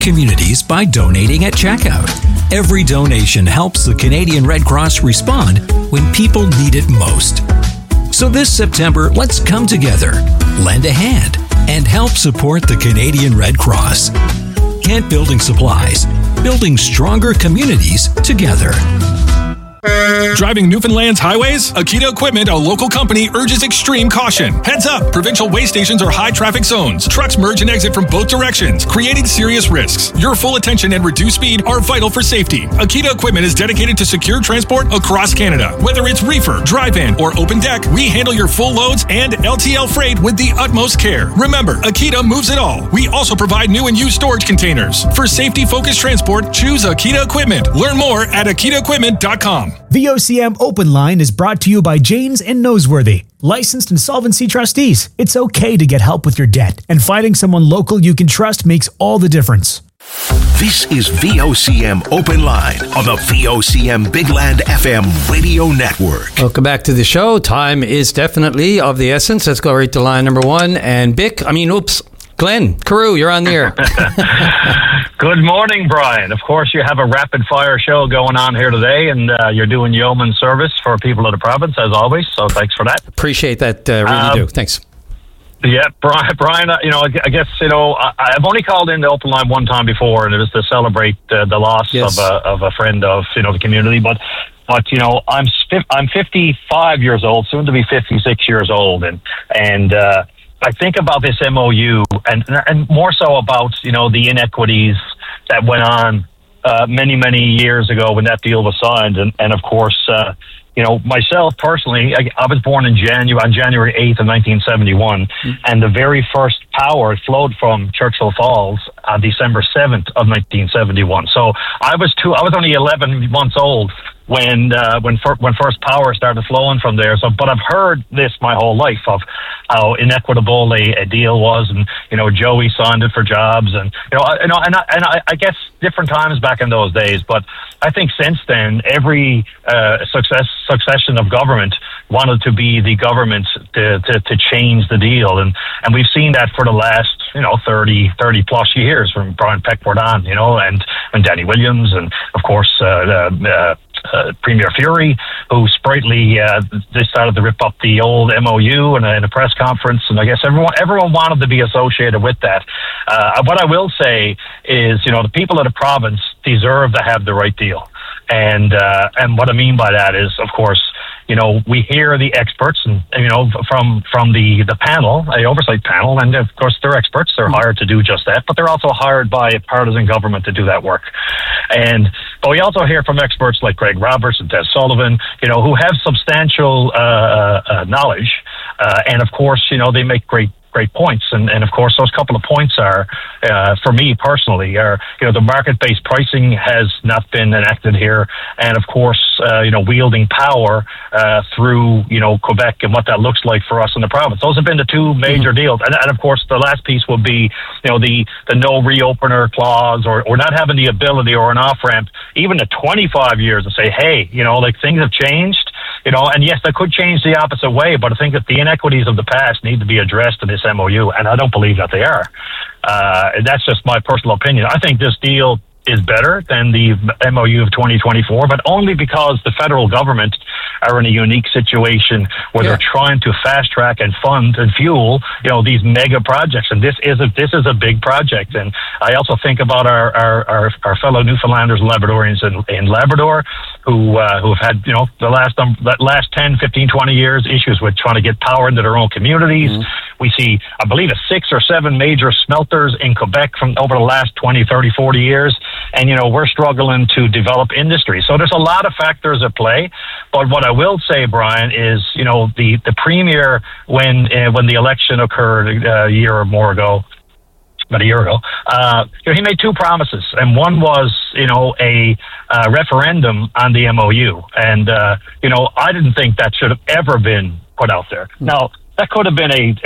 communities by donating at checkout. Every donation helps the Canadian Red Cross respond when people need it most. So this September, let's come together, lend a hand, and help support the Canadian Red Cross. Kent Building Supplies, building stronger communities together. Driving Newfoundland's highways? Akita Equipment, a local company, urges extreme caution. Heads up! Provincial way stations are high traffic zones. Trucks merge and exit from both directions, creating serious risks. Your full attention and reduced speed are vital for safety. Akita Equipment is dedicated to secure transport across Canada. Whether it's reefer, drive-in, or open deck, we handle your full loads and LTL freight with the utmost care. Remember, Akita moves it all. We also provide new and used storage containers. For safety-focused transport, choose Akita Equipment. Learn more at akitaequipment.com. VOCM Open Line is brought to you by Janes and Noseworthy, licensed insolvency trustees. It's okay to get help with your debt, and finding someone local you can trust makes all the difference. This is VOCM Open Line on the VOCM Big Land FM radio network. Welcome back to the show. Time is definitely of the essence. Let's go right to line number one. And Glenn Carew, you're on the air. Good morning, Brian. Of course, you have a rapid-fire show going on here today, and you're doing yeoman service for people of the province, as always, so thanks for that. Appreciate that, really do. Thanks. Yeah, Brian, I guess, I've only called in the open line one time before, and it was to celebrate the loss of a friend of, the community, but I'm 55 years old, soon to be 56 years old, and I think about this MOU and more so about, the inequities that went on many, many years ago when that deal was signed. And of course, myself personally, I was born on January 8th of 1971, and the very first power flowed from Churchill Falls on December 7th of 1971. So I was only 11 months old when first power started flowing from there. So, but I've heard this my whole life of how inequitable a deal was, and Joey signed it for jobs, and I guess different times back in those days. But I think since then, every succession of government wanted to be the government to change the deal, and we've seen that for the last 30 plus years, from Brian Peckford on, and Danny Williams, and of course Premier Fury, who sprightly decided to rip up the old MOU in a press conference, and I guess everyone wanted to be associated with that. What I will say is, the people of the province deserve to have the right deal, and what I mean by that is, of course, we hear the experts, and from the panel, the oversight panel, and of course they're experts. They're hired to do just that, but they're also hired by a partisan government to do that work. But we also hear from experts like Craig Roberts and Des Sullivan, who have substantial knowledge, and of course, they make great points, and of course those couple of points are, for me personally, the market-based pricing has not been enacted here, and of course wielding power through Quebec and what that looks like for us in the province. Those have been the two major deals, and of course the last piece would be the no reopener clause, or not having the ability or an off-ramp even to 25 years to say, hey, things have changed. And yes, that could change the opposite way, but I think that the inequities of the past need to be addressed in this MOU, and I don't believe that they are. That's just my personal opinion. I think this deal is better than the MOU of 2024, but only because the federal government are in a unique situation where they're trying to fast track and fund and fuel, these mega projects. And this is a big project. And I also think about our fellow Newfoundlanders and Labradorians in Labrador who have had, the last 10, 15, 20 years issues with trying to get power into their own communities. We see, I believe, 6 or 7 major smelters in Quebec from over the last 20, 30, 40 years. And, we're struggling to develop industry. So there's a lot of factors at play. But what I will say, Brian, is, the premier, when the election occurred about a year ago, he made 2 promises. And one was, a referendum on the MOU. And, I didn't think that should have ever been put out there. Now, that could have been it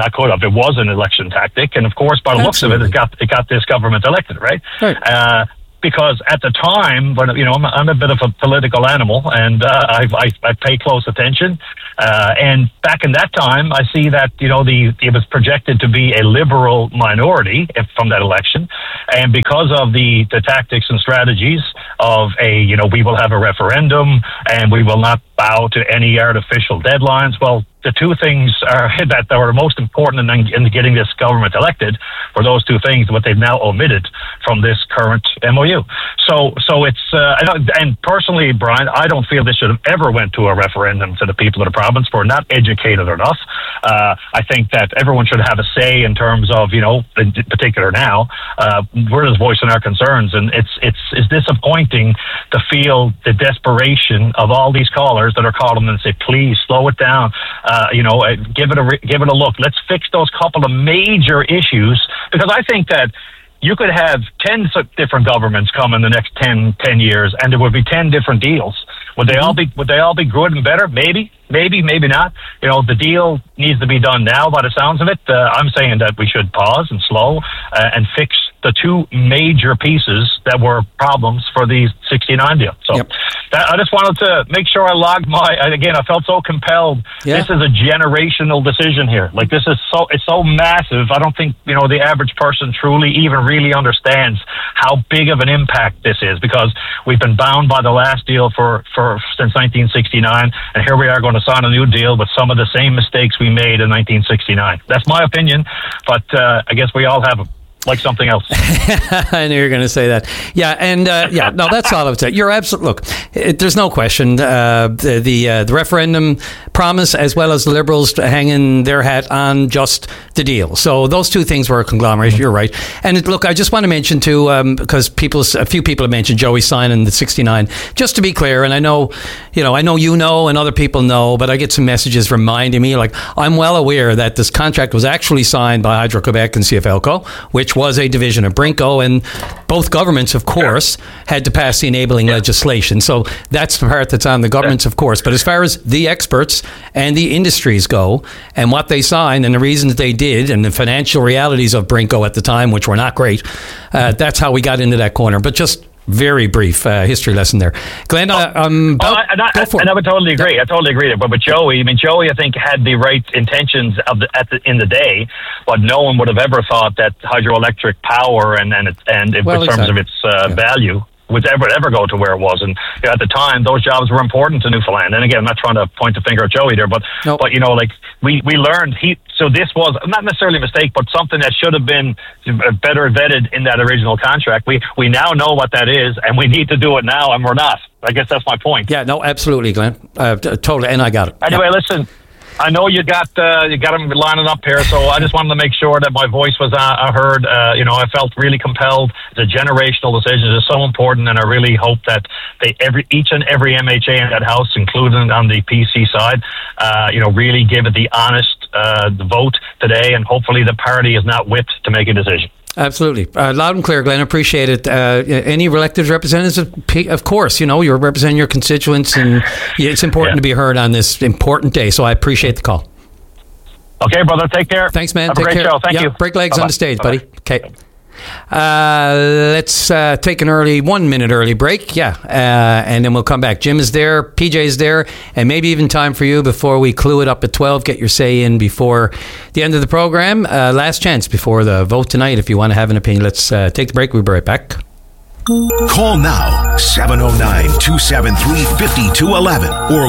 was an election tactic, and of course, by the looks of it, it got this government elected, right? because at the time, when I'm a bit of a political animal, and I pay close attention. And back in that time, I see that it was projected to be a liberal minority from that election, and because of the tactics and strategies of we will have a referendum and we will not bow to any artificial deadlines. Well, the two things that were most important in getting this government elected were those two things, what they've now omitted from this current MOU. So it's, and personally, Brian, I don't feel this should have ever went to a referendum to the people of the province. We're not educated enough. I think that everyone should have a say in terms of, in particular now, we're just voicing our concerns, and it's disappointing to feel the desperation of all these callers that are calling and say, please slow it down. Give it a look. Let's fix those couple of major issues, because I think that you could have 10 different governments come in the next 10 years, and there would be 10 different deals. Would they all be good and better? Maybe not. The deal needs to be done now. By the sounds of it, I'm saying that we should pause and slow and fix the two major pieces that were problems for the 69 deal. So I just wanted to make sure I logged I felt so compelled. Yeah. This is a generational decision here. Like, it's so massive. I don't think, the average person truly even really understands how big of an impact this is, because we've been bound by the last deal since 1969, and here we are going to sign a new deal with some of the same mistakes we made in 1969. That's my opinion, but I guess we all have them. Like something else. I knew you were going to say that. Yeah, and no, that's all I would say. You're absolutely, look, there's no question. The referendum promise, as well as the Liberals hanging their hat on just the deal. So those two things were a conglomeration. You're right. And look, I just want to mention too, because a few people have mentioned Joey signing the 69. Just to be clear, and I know and other people know, but I get some messages reminding me, like, I'm well aware that this contract was actually signed by Hydro-Quebec and CFLCO, which was a division of Brinco, and both governments, of course, had to pass the enabling legislation. So that's the part that's on the governments, of course. But as far as the experts and the industries go, and what they signed and the reasons they did, and the financial realities of Brinco at the time, which were not great, that's how we got into that corner. But just very brief history lesson there. Glenn, go for it. And I would totally agree. Yeah. I totally agree. But with Joey, I think, had the right intentions in the day, but no one would have ever thought that hydroelectric power in terms of its value would ever go to where it was. And at the time, those jobs were important to Newfoundland. And again, I'm not trying to point the finger at Joey there, but we learned so this was not necessarily a mistake, but something that should have been better vetted in that original contract. We now know what that is, and we need to do it now, and we're not. I guess that's my point. Yeah, no, absolutely, Glenn. Totally, and I got it. Anyway, Listen, I know you got them lining up here, so I just wanted to make sure that my voice was heard. I felt really compelled. It's a generational decision. It's so important, and I really hope that each and every MHA in that house, including on the PC side, really give it the honest vote today, and hopefully the party is not whipped to make a decision. Absolutely. Loud and clear, Glenn. Appreciate it. Any elected representatives, of course, you're representing your constituents, and it's important to be heard on this important day. So I appreciate the call. Okay, brother. Take care. Thanks, man. Have a great show. Thank you. Break legs Bye-bye. on the stage, Bye-bye. buddy. Okay. Let's take an 1 minute early break. And then we'll come back. Jim is there, PJ's there, and maybe even time for you before we clue it up at 12. Get your say in before the end of the program. Last chance before the vote tonight if you want to have an opinion. Let's take the break. We'll be right back. Call now 709-273-5211 or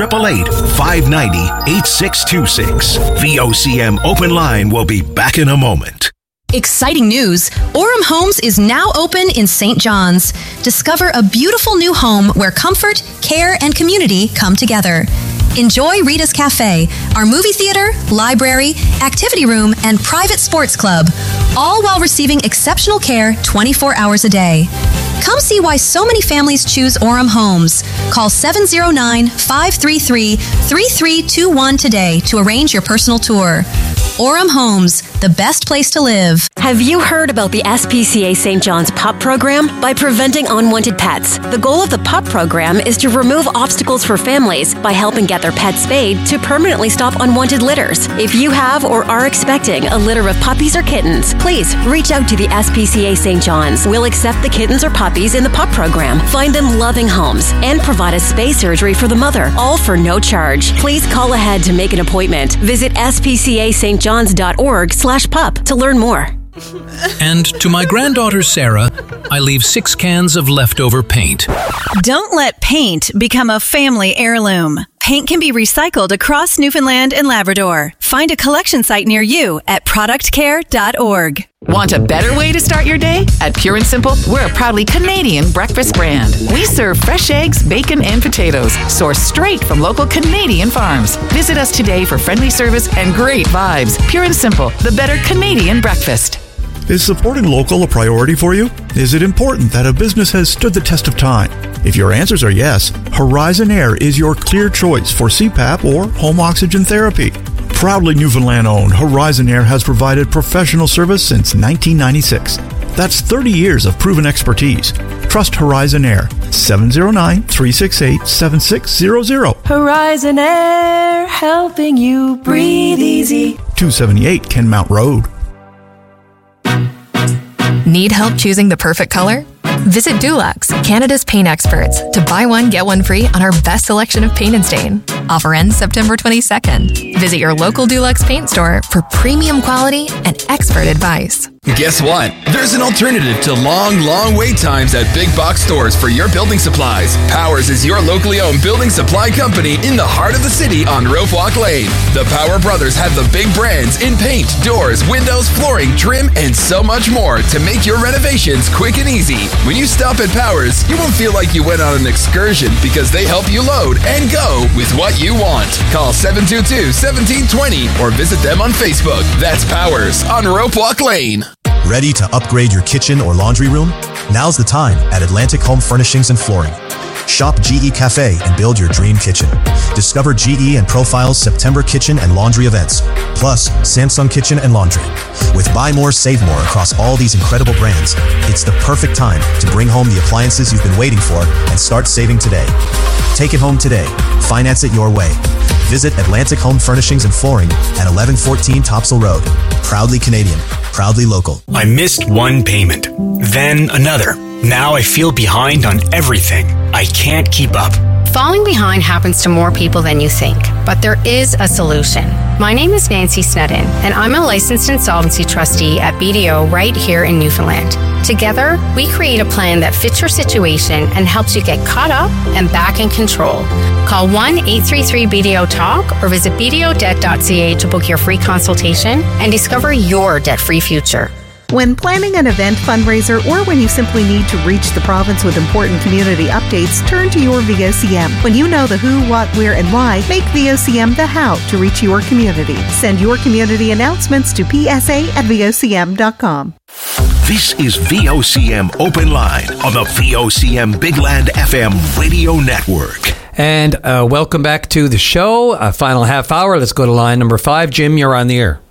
1-888-590-8626. VOCM Open Line will be back in a moment. Exciting news! Orem Homes is now open in St. John's. Discover a beautiful new home where comfort, care, and community come together. Enjoy Rita's Cafe, our movie theater, library, activity room, and private sports club, all while receiving exceptional care 24 hours a day. Come see why so many families choose Orem Homes. Call 709-533-3321 today to arrange your personal tour. Orem Homes, the best place to live. Have you heard about the SPCA St. John's PUP program? By preventing unwanted pets, the goal of the PUP program is to remove obstacles for families by helping get their pets spayed to permanently stop unwanted litters. If you have or are expecting a litter of puppies or kittens, please reach out to the SPCA St. John's. We'll accept the kittens or puppies in the PUP program, find them loving homes, and provide a spay surgery for the mother, all for no charge. Please call ahead to make an appointment. Visit spcastjohns.org/pup to learn more. And to my granddaughter Sarah, I leave 6 cans of leftover paint. Don't let paint become a family heirloom. Paint can be recycled across Newfoundland and Labrador. Find a collection site near you at productcare.org. Want a better way to start your day? At Pure and Simple, we're a proudly Canadian breakfast brand. We serve fresh eggs, bacon, and potatoes, sourced straight from local Canadian farms. Visit us today for friendly service and great vibes. Pure and Simple, the better Canadian breakfast. Is supporting local a priority for you? Is it important that a business has stood the test of time? If your answers are yes, Horizon Air is your clear choice for CPAP or home oxygen therapy. Proudly Newfoundland-owned, Horizon Air has provided professional service since 1996. That's 30 years of proven expertise. Trust Horizon Air. 709-368-7600. Horizon Air, helping you breathe easy. 278 Kenmount Road. Need help choosing the perfect color? Visit Dulux, Canada's paint experts, to buy one, get one free on our best selection of paint and stain. Offer ends September 22nd. Visit your local Dulux paint store for premium quality and expert advice. Guess what? There's an alternative to long wait times at big box stores for your building supplies. Powers is your locally owned building supply company in the heart of the city on Rope Walk Lane. The Power Brothers have the big brands in paint, doors, windows, flooring, trim, and so much more to make your renovations quick and easy. When you stop at Powers, you won't feel like you went on an excursion because they help you load and go with what you want. Call 722-1720 or visit them on Facebook. That's Powers on Rope Walk Lane. Ready to upgrade your kitchen or laundry room? Now's the time at Atlantic Home Furnishings and Flooring. Shop GE Cafe and build your dream kitchen. Discover GE and Profile's September kitchen and laundry events, plus Samsung Kitchen and Laundry. With buy more, save more across all these incredible brands, it's the perfect time to bring home the appliances you've been waiting for and start saving today. Take it home today. Finance it your way. Visit Atlantic Home Furnishings and Flooring at 1114 Topsail Road. Proudly Canadian, proudly local. I missed one payment, then another. Now I feel behind on everything. I can't keep up. Falling behind happens to more people than you think, but there is a solution. My name is Nancy Snedden, and I'm a licensed insolvency trustee at BDO right here in Newfoundland. Together, we create a plan that fits your situation and helps you get caught up and back in control. Call 1-833-BDO-TALK or visit bdodebt.ca to book your free consultation and discover your debt-free future. When planning an event, fundraiser, or when you simply need to reach the province with important community updates, turn to your VOCM. When you know the who, what, where, and why, make VOCM the how to reach your community. Send your community announcements to psa@vocm.com. This is VOCM Open Line on the VOCM Big Land FM radio network. And welcome back to the show. Final half hour. Let's go to line number 5. Jim, you're on the air.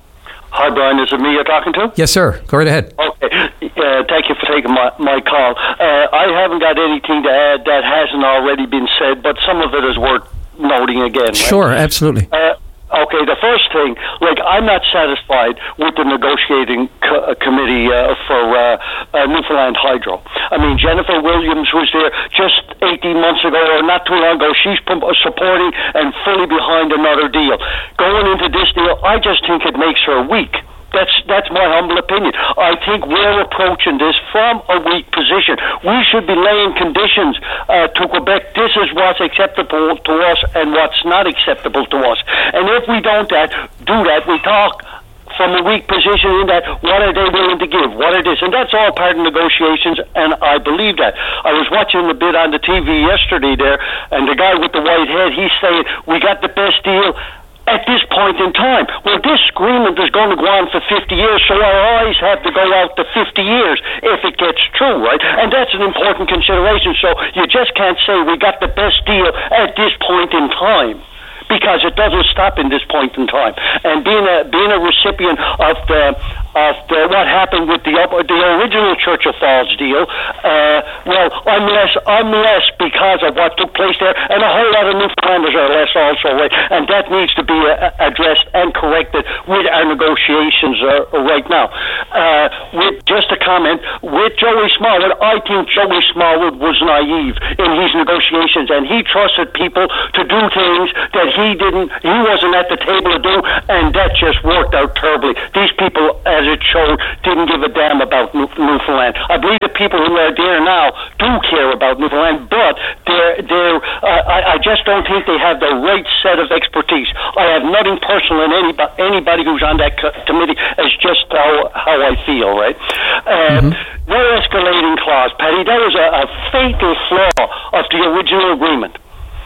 Hi, Brian. Is it me you're talking to? Yes, sir. Go right ahead. Okay. Thank you for taking my call. I haven't got anything to add that hasn't already been said, but some of it is worth noting again. Right? Sure, absolutely. Okay, the first thing, I'm not satisfied with the negotiating committee for Newfoundland Hydro. I mean, Jennifer Williams was there just 18 months ago, or not too long ago. She's supporting and fully behind another deal. Going into this deal, I just think it makes her weak. That's my humble opinion. I think we're approaching this from a weak position. We should be laying conditions to Quebec. This is what's acceptable to us and what's not acceptable to us. And if we don't do that, we talk from a weak position in that, what are they willing to give? What are this? And that's all part of negotiations, and I believe that. I was watching the bit on the TV yesterday there, and the guy with the white head, he's saying, we got the best deal at this point in time. Well, this agreement is going to go on for 50 years, so our eyes have to go out to 50 years if it gets true, right? And that's an important consideration. So you just can't say we got the best deal at this point in time, because it doesn't stop in this point in time. And being a recipient of what happened with the original Churchill Falls deal, well, I'm less because of what took place there, and a whole lot of Newfoundlanders are less also, right? And that needs to be addressed and corrected with our negotiations right now. With just a comment, with Joey Smallwood, I think Joey Smallwood was naive in his negotiations, and he trusted people to do things that he wasn't at the table to do, and that just worked out terribly. These people, as it showed, didn't give a damn about Newfoundland. I believe the people who are there now do care about Newfoundland, but I just don't think they have the right set of expertise. I have nothing personal in anybody who's on that committee. It's just how I feel, right? No escalating clause, Patty. That was a fatal flaw of the original agreement.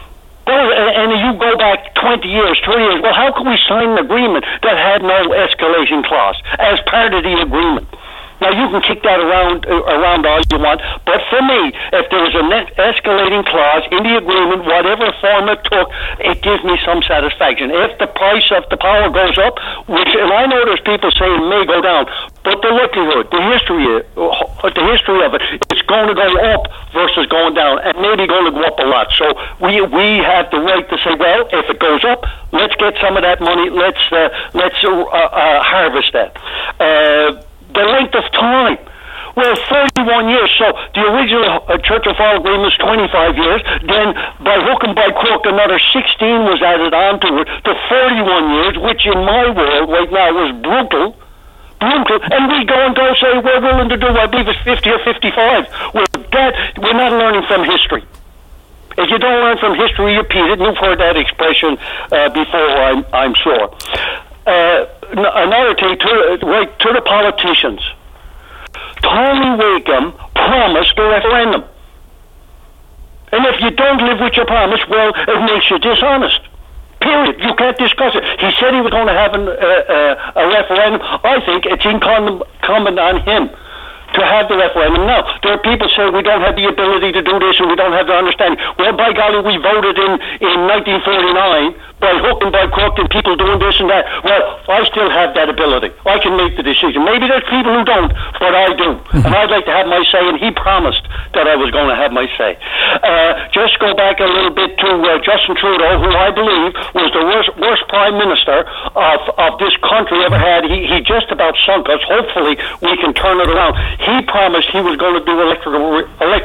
And you go back 20 years, 30 years, well, how can we sign an agreement that had no escalation clause as part of the agreement? Now, you can kick that around all you want, but for me, if there was an escalating clause in the agreement, whatever form it took, it gives me some satisfaction. If the price of the power goes up, and I know there's people saying it may go down, but the likelihood, the history of it, it's going to go up versus going down, and maybe going to go up a lot. So we have the right to say, well, if it goes up, let's get some of that money, let's harvest that. The length of time. Well, 31 years. So the original Churchill Falls agreement was 25 years. Then, by hook and by crook, another 16 was added on to it to 41 years, which in my world right now was brutal. And we go say we're willing to do, I believe it's 50 or 55. Well, we're not learning from history. If you don't learn from history, you repeat it. And you've heard that expression before, I'm sure. Another thing, to the politicians. Tony Wakeham promised a referendum. And if you don't live with your promise, well, it makes you dishonest. Period. You can't discuss it. He said he was going to have a referendum. I think it's incumbent on him to have the referendum. Now, there are people saying we don't have the ability to do this and we don't have the understanding. Well, by golly, we voted in 1949 by hook and by crook and people doing this and that. Well, I still have that ability. I can make the decision. Maybe there's people who don't, but I do. And I'd like to have my say, and he promised that I was going to have my say. Just go back a little bit to Justin Trudeau, who I believe was the worst prime minister of this country ever had. He just about sunk us. Hopefully, we can turn it around. He promised he was going to do electoral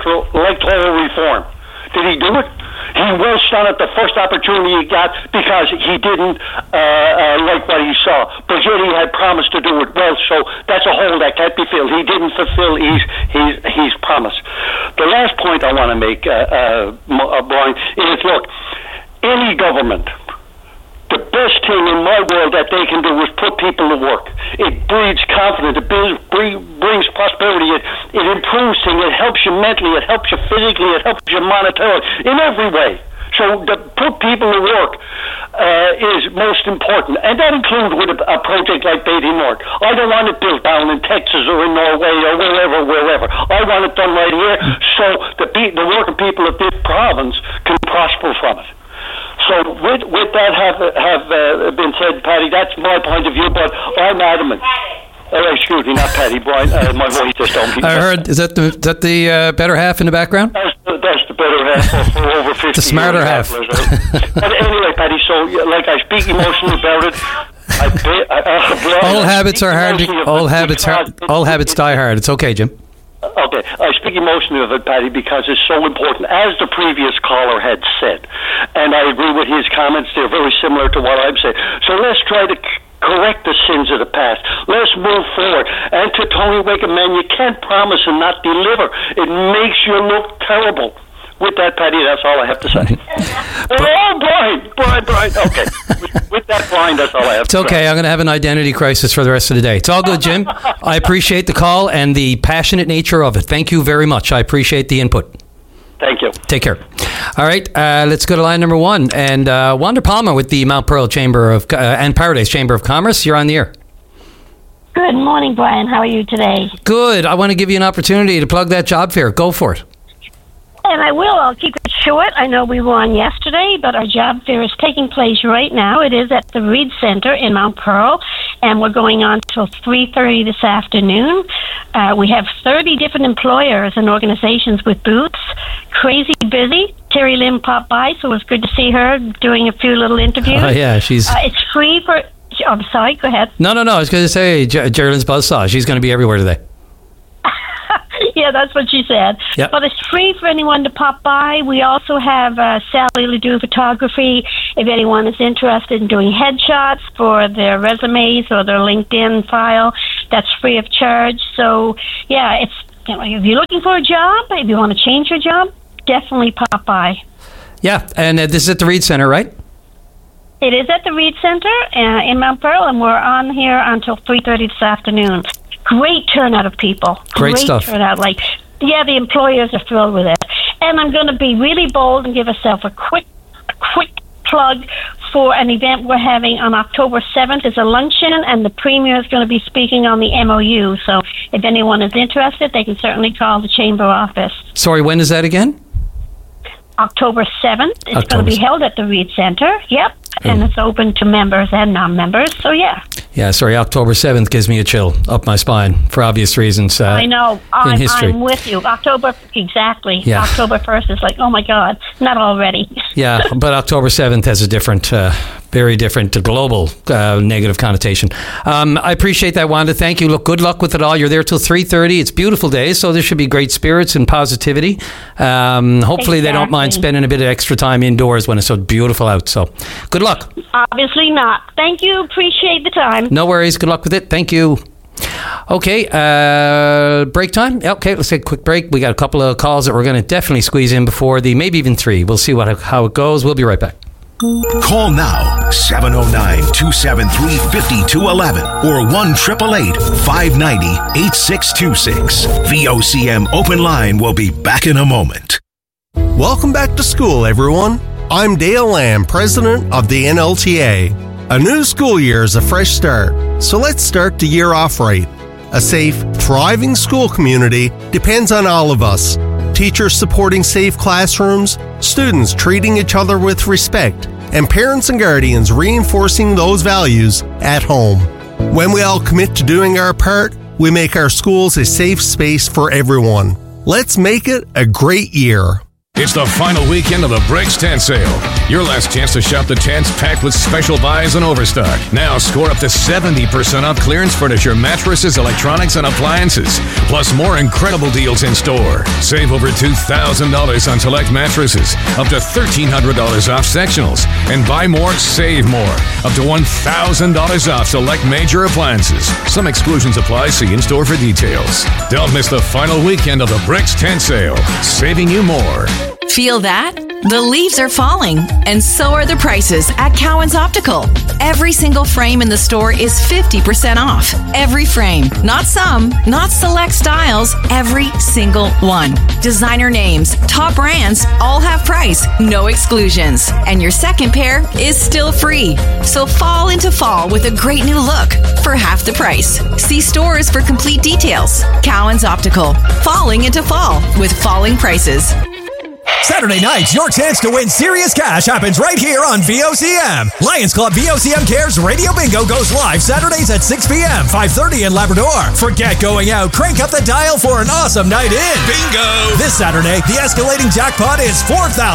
reform. Did he do it? He rushed on it the first opportunity he got because he didn't like what he saw. But yet he had promised to do it well, so that's a hole that can't be filled. He didn't fulfill his promise. The last point I want to make, Brian, is look, any government, the best thing in my world that they can do is put people to work. It breeds confidence. It brings prosperity. It improves things. It helps you mentally. It helps you physically. It helps you monetarily. In every way. So to put people to work is most important. And that includes with a project like Beatty North. I don't want it built down in Texas or in Norway or wherever. I want it done right here so the working people of this province can prosper from it. So with that have been said, Patty, that's my point of view, but I'm adamant. Excuse me, not Patty, Brian. My voice just don't be. I heard, is that the better half in the background? That's the better half for over 50 The smarter years. half. But anyway, Patty, so like I speak emotionally about it. All habits are hard. All habits die hard. It's okay, Jim. Okay, I speak emotionally of it, Patty, because it's so important. As the previous caller had said, and I agree with his comments, they're very similar to what I'm saying. So let's try to correct the sins of the past. Let's move forward. And to Tony Wakeham, man, you can't promise and not deliver. It makes you look terrible. With that, Patty, that's all I have to say. Brian. Okay. With that, Brian, that's all I have to say. It's okay. I'm going to have an identity crisis for the rest of the day. It's all good, Jim. I appreciate the call and the passionate nature of it. Thank you very much. I appreciate the input. Thank you. Take care. All right, let's go to line number one. And Wanda Palmer with the Mount Pearl Chamber of and Paradise Chamber of Commerce. You're on the air. Good morning, Brian. How are you today? Good. I want to give you an opportunity to plug that job fair. Go for it. and I will. I'll keep it short. I know we were on yesterday, but our job fair is taking place right now. It is at the Reed Center in Mount Pearl, and we're going on till 3:30 this afternoon. We have 30 different employers and organizations with booths. Crazy busy. Terry Lim popped by, so it was good to see her doing a few little interviews. Oh, yeah, she's... it's free for... I'm sorry, go ahead. No, I was going to say, Geraldine's buzzsaw. She's going to be everywhere today. Yeah, that's what she said. Yep. But it's free for anyone to pop by. We also have Sally Ledoux Photography. If anyone is interested in doing headshots for their resumes or their LinkedIn file, that's free of charge. So, yeah, it's if you're looking for a job, if you want to change your job, definitely pop by. Yeah, and this is at the Reed Center, right? It is at the Reed Center in Mount Pearl, and we're on here until 3:30 this afternoon. Great turnout of people. Great stuff. Turnout. The employers are thrilled with it. And I'm going to be really bold and give myself a quick plug for an event we're having on October 7th. It's a luncheon, and the Premier is going to be speaking on the MOU. So if anyone is interested, they can certainly call the Chamber office. Sorry, when is that again? October 7th. It's going to be held at the Reed Center. Yep. And it's open to members and non-members. So, yeah. Yeah, sorry, October 7th gives me a chill up my spine for obvious reasons. I know. In history. I'm with you. Exactly. Yeah. October 1st is like, oh my God, not already. Yeah, but October 7th has a different, very different global negative connotation. I appreciate that, Wanda. Thank you. Look, good luck with it all. You're there till 3:30. It's a beautiful day, so there should be great spirits and positivity. Hopefully they don't mind spending a bit of extra time indoors when it's so beautiful out. So good luck. Obviously not. Thank you. Appreciate the time. No worries. Good luck with it. Thank you. Okay, break time? Okay, let's take a quick break. We got a couple of calls that we're going to definitely squeeze in before maybe even 3. We'll see how it goes. We'll be right back. Call now, 709-273-5211 or 1-888-590-8626. VOCM Open Line will be back in a moment. Welcome back to school, everyone. I'm Dale Lamb, president of the NLTA. A new school year is a fresh start, so let's start the year off right. A safe, thriving school community depends on all of us. Teachers supporting safe classrooms, students treating each other with respect, and parents and guardians reinforcing those values at home. When we all commit to doing our part, we make our schools a safe space for everyone. Let's make it a great year. It's the final weekend of the Bricks Tent Sale. Your last chance to shop the tents packed with special buys and overstock. Now score up to 70% off clearance furniture, mattresses, electronics, and appliances. Plus more incredible deals in store. Save over $2,000 on select mattresses. Up to $1,300 off sectionals. And buy more, save more. Up to $1,000 off select major appliances. Some exclusions apply. See in-store for details. Don't miss the final weekend of the Bricks Tent Sale. Saving you more. Feel that? The leaves are falling, and so are the prices at Cowan's Optical. Every single frame in the store is 50% off. Every frame. Not some, not select styles, every single one. Designer names, top brands, all have price, no exclusions. And your second pair is still free. So fall into fall with a great new look for half the price. See stores for complete details. Cowan's Optical. Falling into fall with falling prices. Saturday nights, your chance to win serious cash happens right here on VOCM. Lions Club VOCM Cares Radio Bingo goes live Saturdays at 6 p.m., 5:30 in Labrador. Forget going out. Crank up the dial for an awesome night in. Bingo! This Saturday, the escalating jackpot is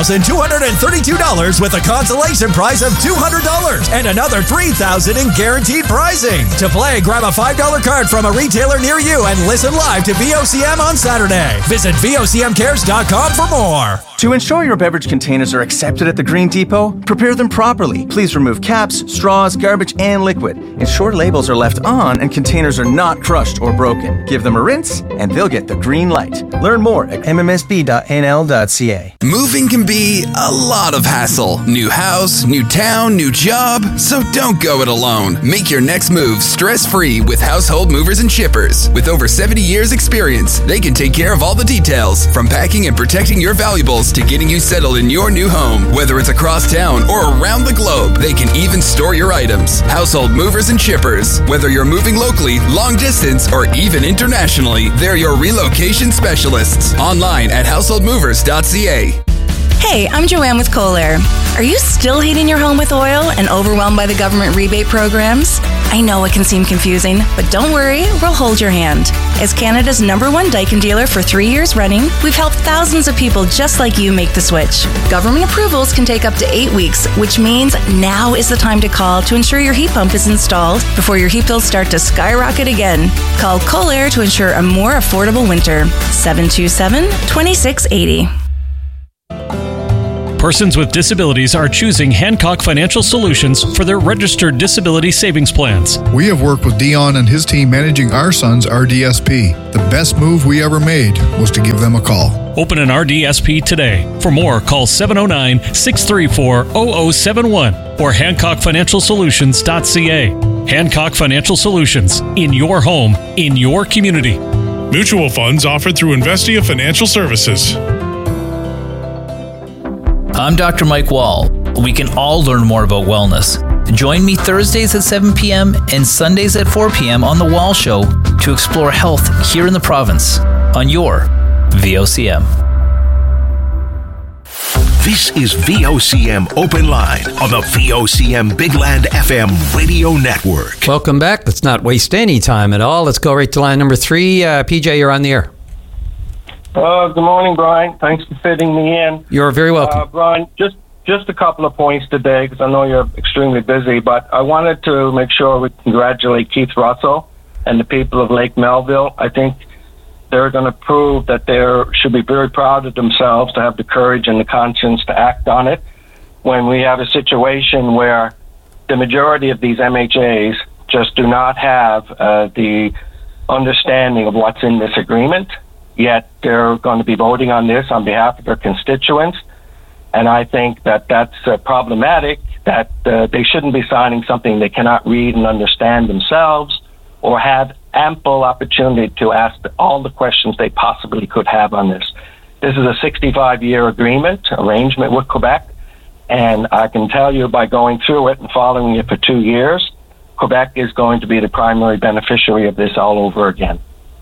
$4,232 with a consolation prize of $200 and another $3,000 in guaranteed prizing. To play, grab a $5 card from a retailer near you and listen live to VOCM on Saturday. Visit VOCMcares.com for more. To ensure your beverage containers are accepted at the Green Depot, prepare them properly. Please remove caps, straws, garbage, and liquid. Ensure labels are left on and containers are not crushed or broken. Give them a rinse, and they'll get the green light. Learn more at mmsb.nl.ca. Moving can be a lot of hassle. New house, new town, new job. So don't go it alone. Make your next move stress-free with Household Movers and Shippers. With over 70 years experience, they can take care of all the details, from packing and protecting your valuables best to getting you settled in your new home. Whether it's across town or around the globe, they can even store your items. Household Movers and Shippers. Whether you're moving locally, long distance, or even internationally, they're your relocation specialists. Online at householdmovers.ca. Hey, I'm Joanne with Kohler. Are you still heating your home with oil and overwhelmed by the government rebate programs? I know it can seem confusing, but don't worry, we'll hold your hand. As Canada's #1 Daikin dealer for 3 years running, we've helped thousands of people just like you make the switch. Government approvals can take up to 8 weeks, which means now is the time to call to ensure your heat pump is installed before your heat bills start to skyrocket again. Call Kohler to ensure a more affordable winter. 727-2680. Persons with disabilities are choosing Hancock Financial Solutions for their registered disability savings plans. We have worked with Dion and his team managing our son's RDSP. The best move we ever made was to give them a call. Open an RDSP today. For more, call 709-634-0071 or HancockFinancialSolutions.ca. Hancock Financial Solutions. In your home, in your community. Mutual funds offered through Investia Financial Services. I'm Dr. Mike Wall. We can all learn more about wellness. Join me Thursdays at 7 p.m. and Sundays at 4 p.m. on The Wall Show to explore health here in the province on your VOCM. This is VOCM Open Line on the VOCM Big Land FM radio network. Welcome back. Let's not waste any time at all. Let's go right to line number 3. PJ, you're on the air. Good morning, Brian. Thanks for fitting me in. You're very welcome. Brian, just a couple of points today, because I know you're extremely busy, but I wanted to make sure we congratulate Keith Russell and the people of Lake Melville. I think they're going to prove that they should be very proud of themselves to have the courage and the conscience to act on it when we have a situation where the majority of these MHAs just do not have the understanding of what's in this agreement. Yet they're going to be voting on this on behalf of their constituents. And I think that that's problematic, that they shouldn't be signing something they cannot read and understand themselves or have ample opportunity to ask all the questions they possibly could have on this. This is a 65-year arrangement with Quebec. And I can tell you by going through it and following it for 2 years, Quebec is going to be the primary beneficiary of this all over again.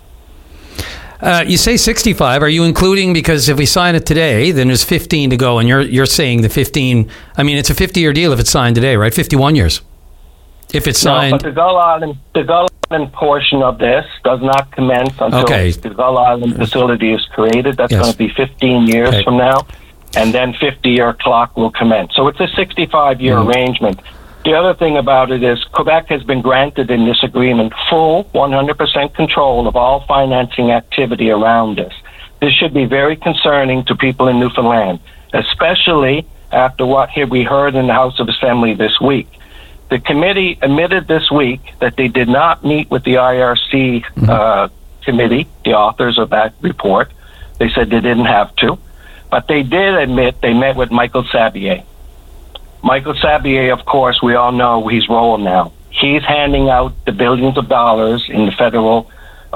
You say 65. Are you including, because if we sign it today, then there's 15 to go, and you're saying the 15. I mean, it's a 50-year deal if it's signed today, right? 51 years. If it's signed. No, but the Gull Island portion of this does not commence until the Gull Island facility is created. That's going to be 15 years from now, and then 50-year clock will commence. So it's a 65-year arrangement. The other thing about it is Quebec has been granted in this agreement full 100% control of all financing activity around this. This should be very concerning to people in Newfoundland, especially after what we heard in the House of Assembly this week. The committee admitted this week that they did not meet with the IRC committee, the authors of that report. They said they didn't have to. But they did admit they met with Michael Sabier. Michael Sabier, of course, we all know his role now. He's handing out the billions of dollars in the federal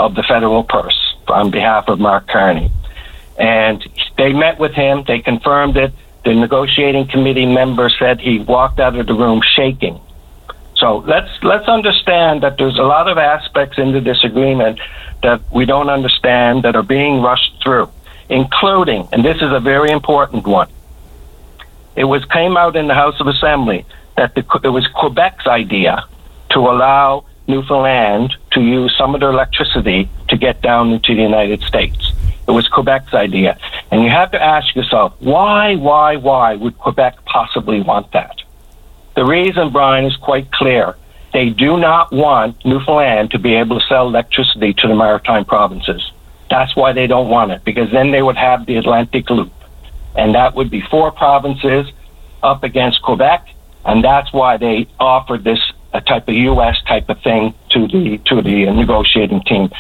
purse on behalf of Mark Carney. And they met with him. They confirmed it. The negotiating committee member said he walked out of the room shaking. So let's understand that there's a lot of aspects into this agreement that we don't understand that are being rushed through, including, and this is a very important one, it came out in the House of Assembly that it was Quebec's idea to allow Newfoundland to use some of their electricity to get down into the United States. It was Quebec's idea. And you have to ask yourself, why would Quebec possibly want that? The reason, Brian, is quite clear. They do not want Newfoundland to be able to sell electricity to the maritime provinces. That's why they don't want it, because then they would have the Atlantic Loop. And that would be 4 provinces up against Quebec, and that's why they offered this type of U.S. type of thing to the negotiating team.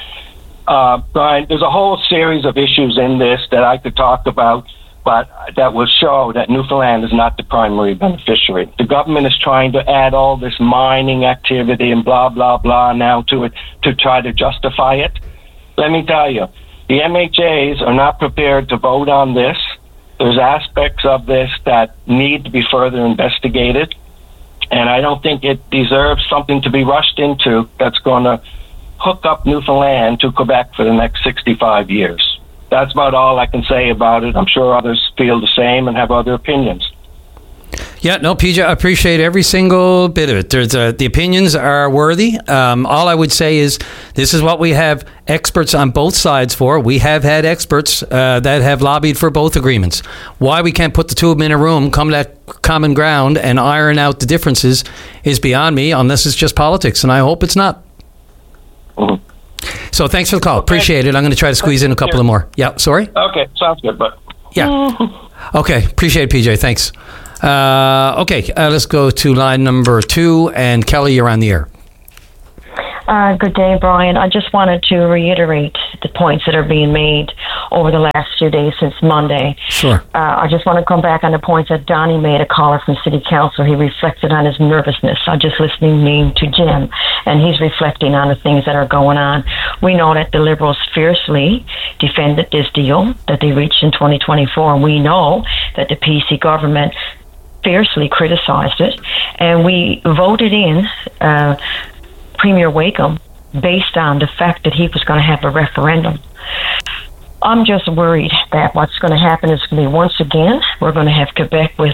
Brian, there's a whole series of issues in this that I could talk about, but that will show that Newfoundland is not the primary beneficiary. The government is trying to add all this mining activity and blah, blah, blah now to it to try to justify it. Let me tell you, the MHAs are not prepared to vote on this There's aspects of this that need to be further investigated, and I don't think it deserves something to be rushed into that's going to hook up Newfoundland to Quebec for the next 65 years. That's about all I can say about it. I'm sure others feel the same and have other opinions. Yeah, no, PJ, I appreciate every single bit of it. There's the opinions are worthy. All I would say is this is what we have experts on both sides for. We have had experts that have lobbied for both agreements. Why we can't put the two of them in a room, come to that common ground, and iron out the differences is beyond me, unless it's just politics, and I hope it's not. Mm-hmm. So thanks for the call. Okay. Appreciate it. I'm going to try to squeeze in a couple of more. Yeah, sorry? Okay, sounds good, but... Yeah. Okay, appreciate it, PJ. Thanks. Let's go to line number 2, and Kelly, you're on the air. Good day, Brian. I just wanted to reiterate the points that are being made over the last few days since Monday. Sure. I just want to come back on the points that Donnie made, a caller from City Council. He reflected on his nervousness. I'm just listening to Jim, and he's reflecting on the things that are going on. We know that the Liberals fiercely defended this deal that they reached in 2024, and we know that the PC government fiercely criticized it, and we voted in Premier Wakeham based on the fact that he was going to have a referendum. I'm just worried that what's going to happen is going to be, once again, we're going to have Quebec with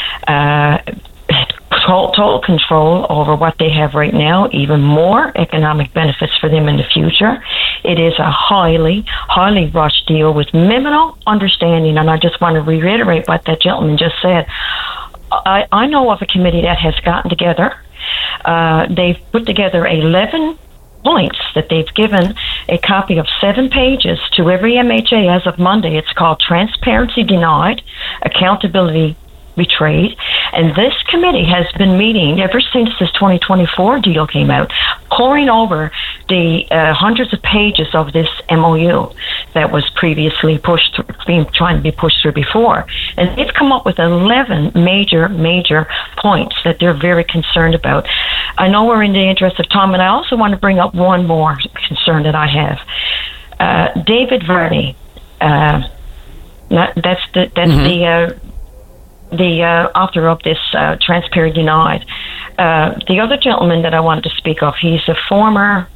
total control over what they have right now, even more economic benefits for them in the future. It is a highly, highly rushed deal with minimal understanding, and I just want to reiterate what that gentleman just said. I know of a committee that has gotten together. They've put together 11 points that they've given a copy of 7 pages to every MHA as of Monday. It's called Transparency Denied, Accountability Betrayed. And this committee has been meeting ever since this 2024 deal came out, poring over the hundreds of pages of this MOU that was previously trying to be pushed through before. And they've come up with 11 major points that they're very concerned about. I know we're in the interest of time, and I also want to bring up one more concern that I have. David Varney, the author of this Transparent Denied. The other gentleman that I wanted to speak of, he's a former,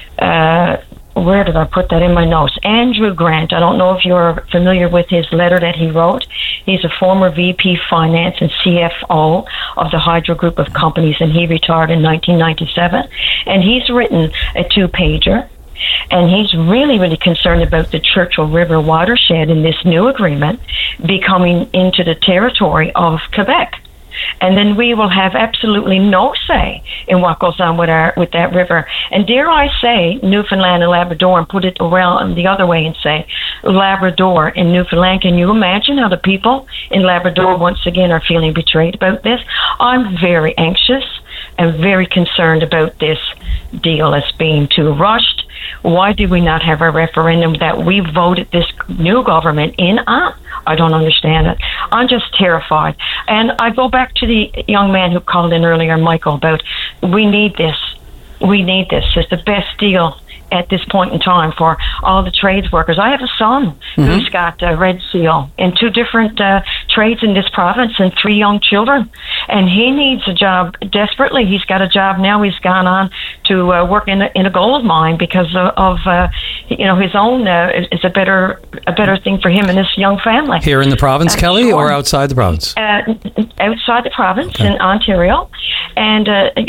where did I put that in my notes? Andrew Grant. I don't know if you're familiar with his letter that he wrote. He's a former VP Finance and CFO of the Hydro Group of Companies, and he retired in 1997. And he's written a 2-pager. And he's really, really concerned about the Churchill River watershed in this new agreement becoming into the territory of Quebec. And then we will have absolutely no say in what goes on with that river. And dare I say Newfoundland and Labrador, and put it around the other way and say Labrador and Newfoundland. Can you imagine how the people in Labrador once again are feeling betrayed about this? I'm very anxious and very concerned about this deal as being too rushed. Why do we not have a referendum that we voted this new government in on? I don't understand it. I'm just terrified. And I go back to the young man who called in earlier, Michael, about we need this. We need this. It's the best deal at this point in time for all the trades workers. I have a son who's got a Red Seal in 2 different trades in this province and 3 young children. And he needs a job desperately. He's got a job now. He's gone on to work in a gold mine because of his own. It's a better thing for him and his young family. Here in the province, Kelly, or outside the province? Outside the province, in Ontario, and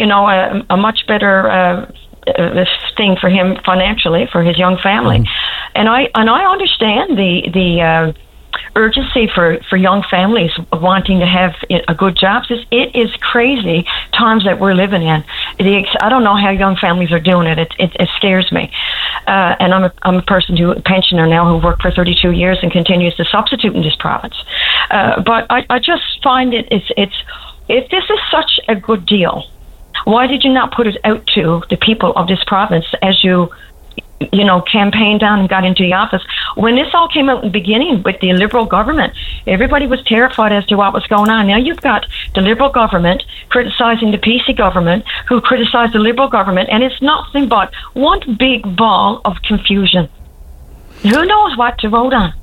a much better thing for him financially for his young family. And I understand the urgency for young families wanting to have a good job. It is crazy times that we're living in. I don't know how young families are doing it. It scares me. And I'm a pensioner now who worked for 32 years and continues to substitute in this province. But I just find if this is such a good deal, why did you not put it out to the people of this province as you campaigned down and got into the office? When this all came out in the beginning with the Liberal government, everybody was terrified as to what was going on. Now you've got the Liberal government criticizing the PC government, who criticized the Liberal government, and it's nothing but one big ball of confusion. Who knows what to vote on?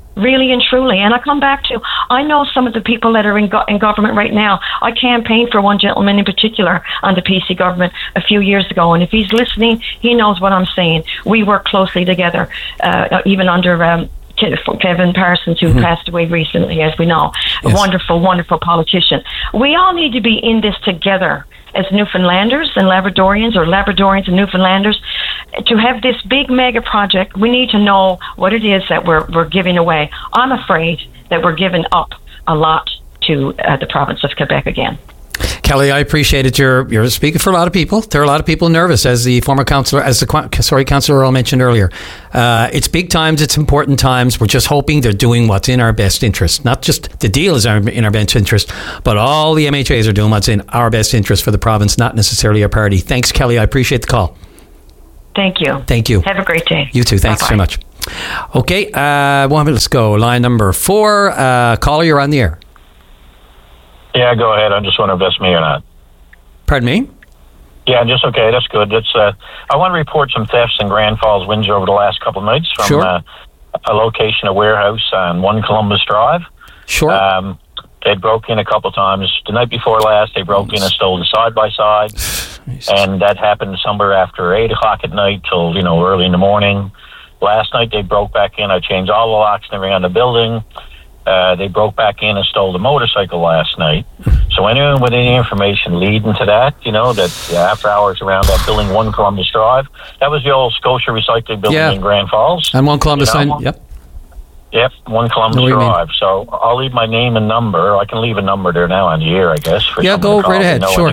Really and truly. And I come back to, I know some of the people that are in government right now. I campaigned for one gentleman in particular on the PC government a few years ago, and if he's listening, he knows what I'm saying. We work closely together, even under Kevin Parsons, who passed away recently, as we know. Yes. A wonderful, wonderful politician. We all need to be in this together as Newfoundlanders and Labradorians, or Labradorians and Newfoundlanders. To have this big mega project, we need to know what it is that we're giving away. I'm afraid that we're giving up a lot to the province of Quebec again. Kelly, I appreciate it. You're speaking for a lot of people. There are a lot of people nervous, as the former councillor, Councillor Earl mentioned earlier. It's big times. It's important times. We're just hoping they're doing what's in our best interest. Not just the deal is in our best interest, but all the MHAs are doing what's in our best interest for the province, not necessarily our party. Thanks, Kelly. I appreciate the call. Thank you. Thank you. Have a great day. You too. Thanks very much. Okay, let's go. Line number 4. Caller, you're on the air. Yeah, go ahead. I just want to invest me or not. Pardon me? Yeah, just okay. That's good. I want to report some thefts in Grand Falls, Windsor over the last couple of nights from a location, a warehouse on 1 Columbus Drive. Sure. They broke in a couple of times. The night before last, they broke in and stole the side-by-side. And that happened somewhere after 8 o'clock at night till, early in the morning. Last night, they broke back in. I changed all the locks and everything on the building. They broke back in and stole the motorcycle last night. So anyone with any information leading to that, that after hours around that building, 1 Columbus Drive, that was the old Scotia Recycling building in Grand Falls. And 1 Columbus, yep. Yep, 1 Columbus Drive. So I'll leave my name and number. I can leave a number there now on the air, I guess. Yeah, go right ahead, sure.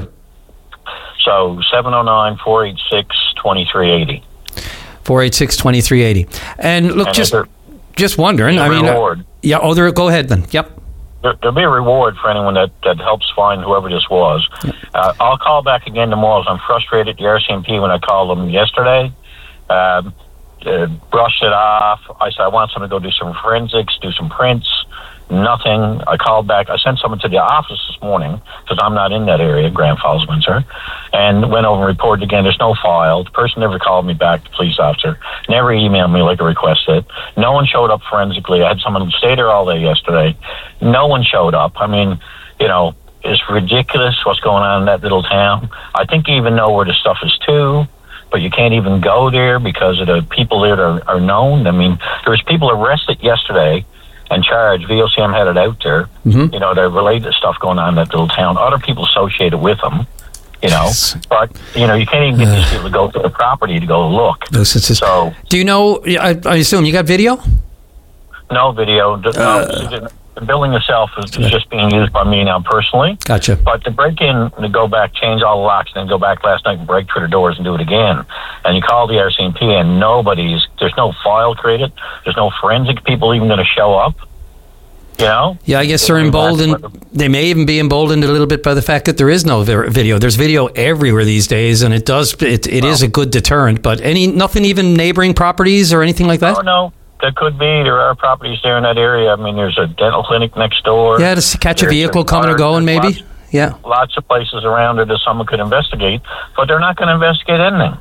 So 709-486-2380. 486-2380. And look, just wondering, reward. Go ahead then. Yep. There'll be a reward for anyone that helps find whoever this was. Yep. I'll call back again tomorrow. I'm frustrated at the RCMP when I called them yesterday. Brushed it off. I said I want someone to go do some forensics, do some prints. Nothing. I called back. I sent someone to the office this morning because I'm not in that area, Grand Falls, Windsor, and went over and reported again. There's no file. The person never called me back, the police officer. Never emailed me like I requested. No one showed up forensically. I had someone stay there all day yesterday. No one showed up. I mean, it's ridiculous what's going on in that little town. I think you even know where the stuff is too, but you can't even go there because of the people there that are known. I mean, there was people arrested yesterday and charged. VOCM had it out there. Mm-hmm. They're related stuff going on in that little town. Other people associated with them, But, you can't even get these people to go to the property to go look. So, do you know, I assume you got video? No video. The building itself is just being used by me now personally. Gotcha. But to break in, to go back, change all the locks, and then go back last night and break through the doors and do it again. And you call the RCMP and there's no file created. There's no forensic people even going to show up. Yeah, I guess they're emboldened. They may even be emboldened a little bit by the fact that there is no video. There's video everywhere these days, and it is a good deterrent. But nothing even neighboring properties or anything like that? Oh, no. There could be. There are properties there in that area. I mean, there's a dental clinic next door. Yeah, to catch a vehicle coming or going, maybe. Lots of places around there that someone could investigate, but they're not going to investigate anything.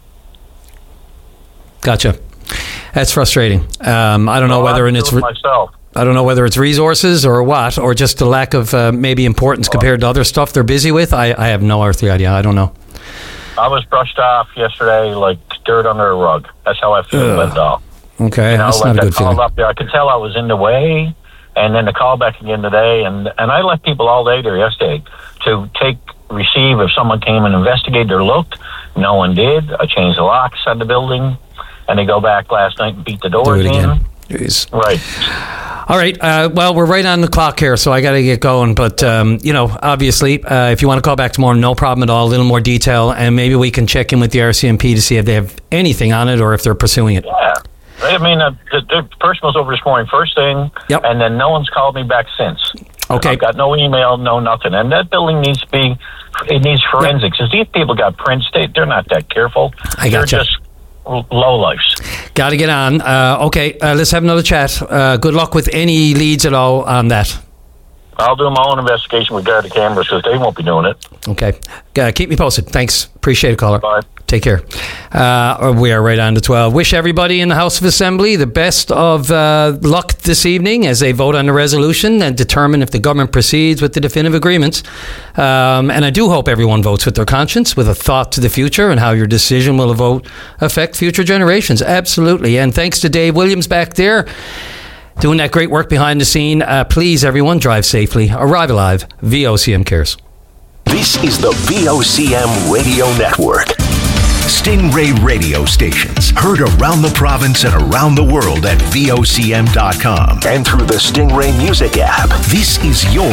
Gotcha. That's frustrating. I don't know whether it's myself. I don't know whether it's resources or what, or just a lack of maybe importance compared to other stuff they're busy with. I have no earthly idea. I don't know. I was brushed off yesterday like dirt under a rug. That's how I feel about it all. Okay, that's not a good feeling. Up there, I could tell I was in the way, and then the call back again today, and I left people all day there yesterday to receive if someone came and investigated or looked. No one did. I changed the locks on the building, and they go back last night and beat the doors in. Jeez. Right. All right. Well, we're right on the clock here, so I got to get going. But, obviously, if you want to call back tomorrow, no problem at all. A little more detail, and maybe we can check in with the RCMP to see if they have anything on it or if they're pursuing it. Yeah. I mean, the person was over this morning first thing, and then no one's called me back since. Okay. I've got no email, no nothing. And that building needs forensics. If these people got prints, they're not that careful. They're just lowlifes. Got to get on. Okay, let's have another chat. Good luck with any leads at all on that. I'll do my own investigation with regard to cameras because they won't be doing it. Okay. Keep me posted. Thanks. Appreciate it, caller. Bye. Take care. We are right on to 12. Wish everybody in the House of Assembly the best of luck this evening as they vote on the resolution and determine if the government proceeds with the definitive agreements. And I do hope everyone votes with their conscience, with a thought to the future and how your decision will affect future generations. Absolutely. And thanks to Dave Williams back there, doing that great work behind the scene. Please, everyone, drive safely. Arrive alive. VOCM cares. This is the VOCM Radio Network. Stingray radio stations heard around the province and around the world at VOCM.com and through the Stingray Music app. This is your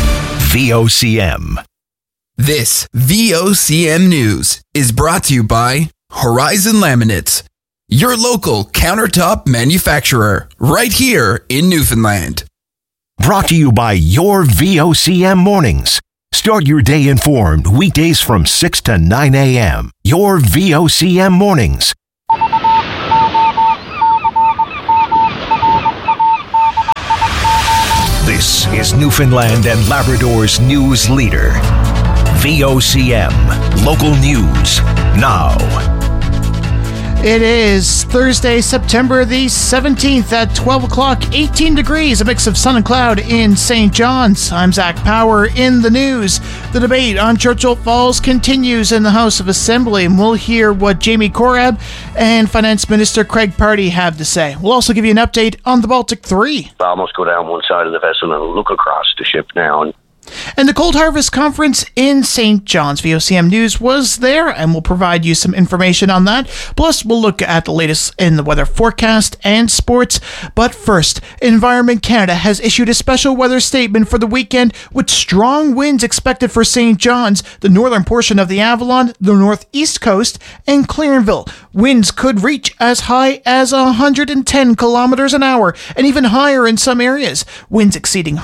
VOCM. This VOCM News is brought to you by Horizon Laminates, your local countertop manufacturer, right here in Newfoundland. Brought to you by your VOCM Mornings. Start your day informed weekdays from 6 to 9 a.m. Your VOCM Mornings. This is Newfoundland and Labrador's news leader. VOCM. Local news now. It is Thursday, September the 17th at 12 o'clock, 18 degrees, a mix of sun and cloud in St. John's. I'm Zach Power in the news. The debate on Churchill Falls continues in the House of Assembly, and we'll hear what Jamie Korab and Finance Minister Craig Pardy have to say. We'll also give you an update on the Baltic 3. I almost go down one side of the vessel and look across the ship now. And the Cold Harvest Conference in St. John's. VOCM News was there, and we'll provide you some information on that. Plus, we'll look at the latest in the weather forecast and sports. But first, Environment Canada has issued a special weather statement for the weekend with strong winds expected for St. John's, the northern portion of the Avalon, the northeast coast, and Clarenville. Winds could reach as high as 110 kilometers an hour, and even higher in some areas. Winds exceeding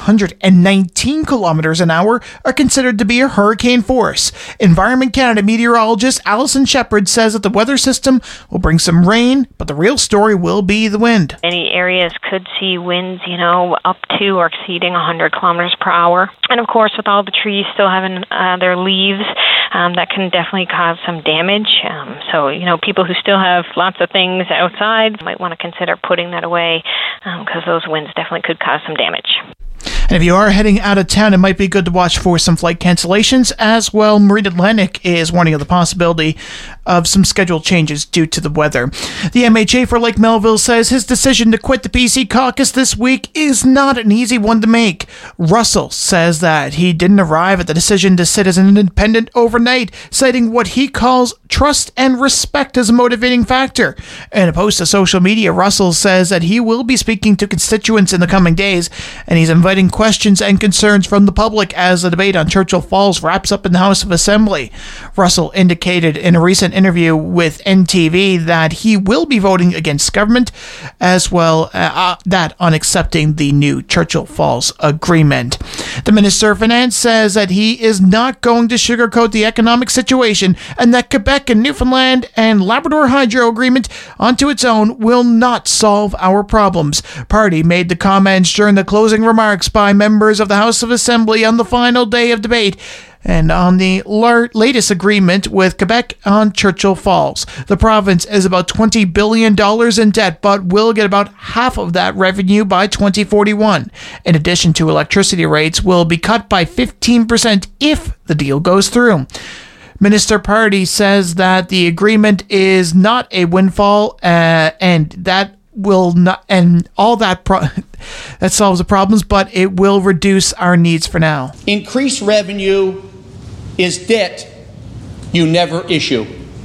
119 kilometers an hour are considered to be a hurricane force. Environment Canada meteorologist Alison Shepard says that the weather system will bring some rain, but the real story will be the wind. Many areas could see winds, up to or exceeding 100 kilometers per hour. And of course, with all the trees still having their leaves, that can definitely cause some damage. So, people who still have lots of things outside might want to consider putting that away because those winds definitely could cause some damage. And if you are heading out of town, it might be good to watch for some flight cancellations as well. Marine Atlantic is warning of the possibility of some schedule changes due to the weather. The MHA for Lake Melville says his decision to quit the PC caucus this week is not an easy one to make. Russell says that he didn't arrive at the decision to sit as an independent overnight, citing what he calls trust and respect as a motivating factor. In a post to social media, Russell says that he will be speaking to constituents in the coming days, and he's inviting questions and concerns from the public as the debate on Churchill Falls wraps up in the House of Assembly. Russell indicated in a recent interview with NTV that he will be voting against government as well that on accepting the new Churchill Falls agreement. The Minister of Finance says that he is not going to sugarcoat the economic situation and that Quebec and Newfoundland and Labrador Hydro agreement onto its own will not solve our problems. Party made the comments during the closing remarks by members of the House of Assembly on the final day of debate and on the latest agreement with Quebec on Churchill Falls. The province is about $20 billion in debt, but will get about half of that revenue by 2041. In addition to electricity rates will be cut by 15% if the deal goes through. Minister Pardy says that the agreement is not a windfall and that will not, and all that that solves the problems, but it will reduce our needs for now. Increased revenue is debt you never issue.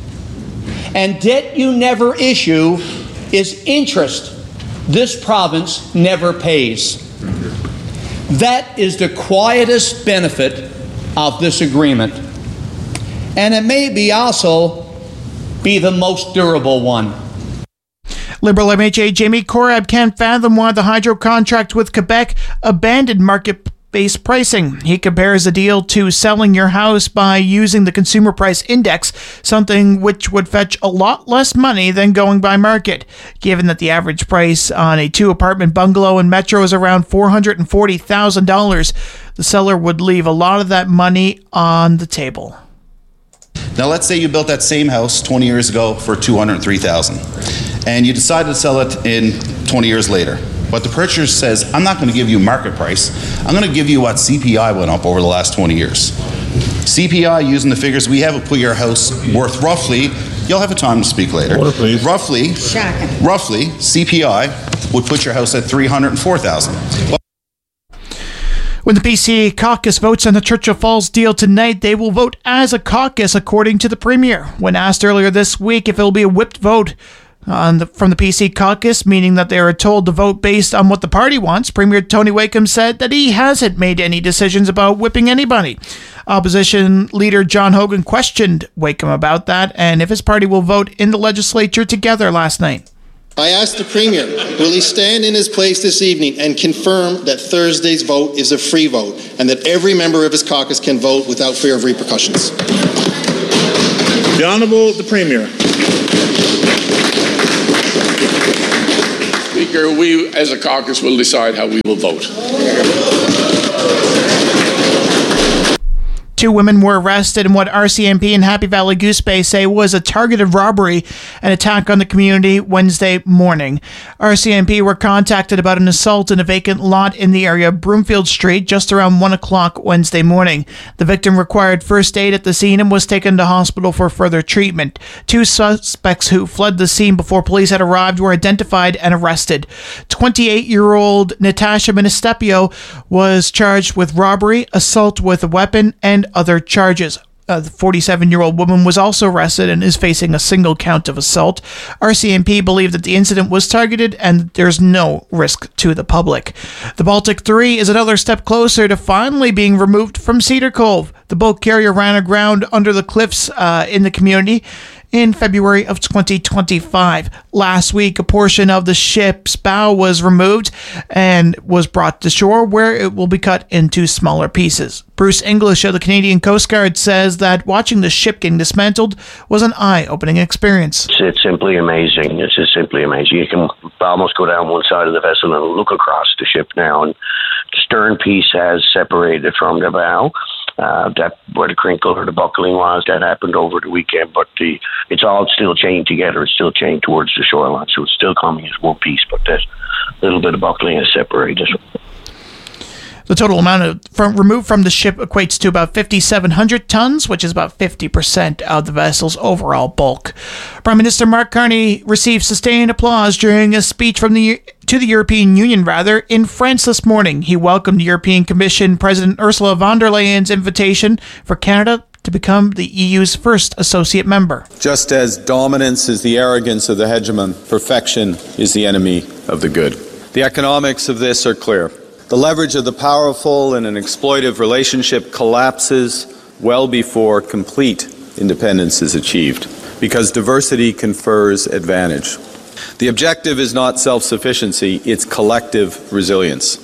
And debt you never issue is interest this province never pays. That is the quietest benefit of this agreement. And it may be also be the most durable one. Liberal MHA Jamie Korab can't fathom why the hydro contract with Quebec abandoned market-based pricing. He compares the deal to selling your house by using the consumer price index, something which would fetch a lot less money than going by market. Given that the average price on a two-apartment bungalow in Metro is around $440,000, the seller would leave a lot of that money on the table. Now let's say you built that same house 20 years ago for $203,000 and you decided to sell it in 20 years later. But the purchaser says, I'm not going to give you market price. I'm going to give you what CPI went up over the last 20 years. CPI, using the figures we have, will put your house worth roughly, you'll have a time to speak later. Order, please. Roughly, CPI would put your house at $304,000. When the PC caucus votes on the Churchill Falls deal tonight, they will vote as a caucus, according to the Premier. When asked earlier this week if it will be a whipped vote from the PC caucus, meaning that they are told to vote based on what the party wants, Premier Tony Wakeham said that he hasn't made any decisions about whipping anybody. Opposition leader John Hogan questioned Wakeham about that and if his party will vote in the legislature together last night. I asked the Premier, will he stand in his place this evening and confirm that Thursday's vote is a free vote and that every member of his caucus can vote without fear of repercussions? The Honourable the Premier. Speaker, we as a caucus will decide how we will vote. 2 women were arrested in what RCMP and Happy Valley Goose Bay say was a targeted robbery and attack on the community Wednesday morning. RCMP were contacted about an assault in a vacant lot in the area of Broomfield Street just around 1 o'clock Wednesday morning. The victim required first aid at the scene and was taken to hospital for further treatment. 2 suspects who fled the scene before police had arrived were identified and arrested. 28-year-old Natasha Ministepio was charged with robbery, assault with a weapon, and other charges. The 47-year-old woman was also arrested and is facing a single count of assault. RCMP believe that the incident was targeted and there's no risk to the public. The Baltic 3 is another step closer to finally being removed from Cedar Cove. The boat carrier ran aground under the cliffs in the community in February of 2025. Last week, a portion of the ship's bow was removed and was brought to shore, where it will be cut into smaller pieces. Bruce English of the Canadian Coast Guard says that watching the ship getting dismantled was an eye-opening experience. It's simply amazing. It's just simply amazing. You can almost go down one side of the vessel and look across the ship now, and the stern piece has separated from the bow. That where the crinkle or the buckling was, that happened over the weekend, but it's all still chained together. It's still chained towards the shoreline, so it's still coming as one piece, but that little bit of buckling is separated. The total amount removed from the ship equates to about 5,700 tons, which is about 50% of the vessel's overall bulk. Prime Minister Mark Carney received sustained applause during a speech to the European Union in France this morning. He welcomed European Commission President Ursula von der Leyen's invitation for Canada to become the EU's first associate member. Just as dominance is the arrogance of the hegemon, perfection is the enemy of the good. The economics of this are clear. The leverage of the powerful in an exploitive relationship collapses well before complete independence is achieved, because diversity confers advantage. The objective is not self-sufficiency, it's collective resilience.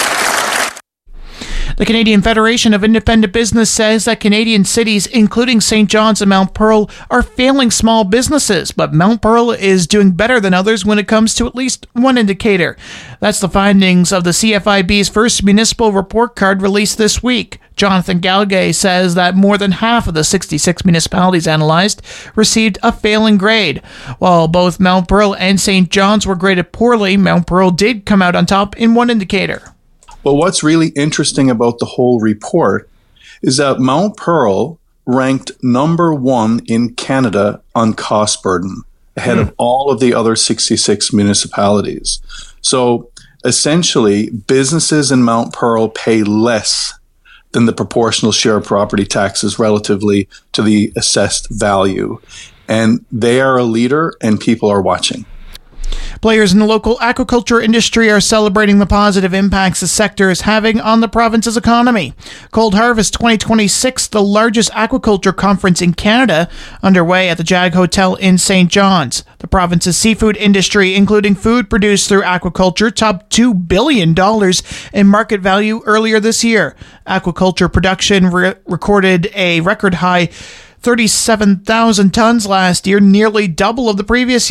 The Canadian Federation of Independent Business says that Canadian cities, including St. John's and Mount Pearl, are failing small businesses, but Mount Pearl is doing better than others when it comes to at least one indicator. That's the findings of the CFIB's first municipal report card released this week. Jonathan Galgay says that more than half of the 66 municipalities analyzed received a failing grade. While both Mount Pearl and St. John's were graded poorly, Mount Pearl did come out on top in one indicator. Well, what's really interesting about the whole report is that Mount Pearl ranked number 1 in Canada on cost burden, ahead of all of the other 66 municipalities. So essentially, businesses in Mount Pearl pay less than the proportional share of property taxes relatively to the assessed value. And they are a leader, and people are watching. Players in the local aquaculture industry are celebrating the positive impacts the sector is having on the province's economy. Cold Harvest 2026, the largest aquaculture conference in Canada, underway at the Jag Hotel in St. John's. The province's seafood industry, including food produced through aquaculture, topped $2 billion in market value earlier this year. Aquaculture production recorded a record high 37,000 tons last year, nearly double of the previous year.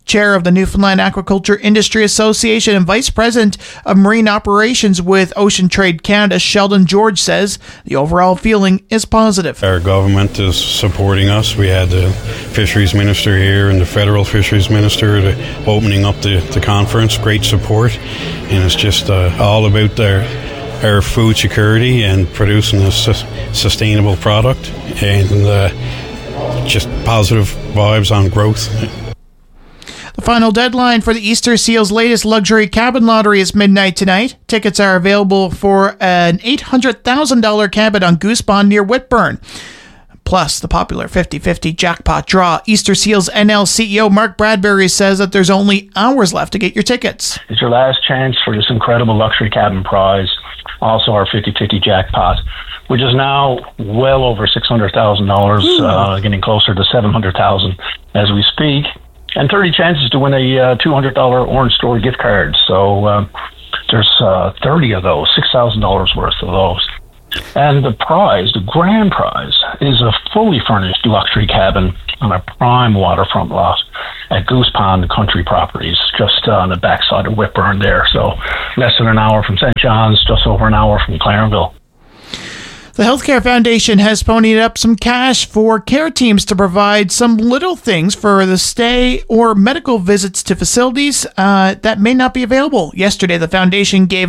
Chair of the Newfoundland Aquaculture Industry Association and Vice President of Marine Operations with Ocean Trade Canada, Sheldon George, says the overall feeling is positive. Our government is supporting us. We had the Fisheries Minister here and the Federal Fisheries Minister opening up the conference. Great support. And it's just all about our food security and producing a sustainable product, and just positive vibes on growth. The final deadline for the Easter Seals' latest luxury cabin lottery is midnight tonight. Tickets are available for an $800,000 cabin on Goose Pond near Whitburn. Plus, the popular 50-50 jackpot draw. Easter Seals NL CEO Mark Bradbury says that there's only hours left to get your tickets. It's your last chance for this incredible luxury cabin prize. Also our 50-50 jackpot, which is now well over $600,000, getting closer to $700,000 as we speak. And 30 chances to win a $200 Orange Store gift card. So there's 30 of those, $6,000 worth of those. And the prize, the grand prize, is a fully furnished luxury cabin on a prime waterfront lot at Goose Pond Country Properties, just on the backside of Whitburn there. So less than an hour from St. John's, just over an hour from Clarenville. The Healthcare Foundation has ponied up some cash for care teams to provide some little things for the stay or medical visits to facilities that may not be available. Yesterday, the foundation gave